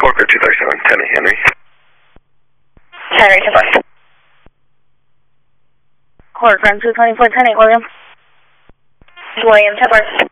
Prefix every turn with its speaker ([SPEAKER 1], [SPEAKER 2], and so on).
[SPEAKER 1] Corker 237, Penny, Henry.
[SPEAKER 2] Henry, 10-4. Corker 224, Penny, William. William, 10-4.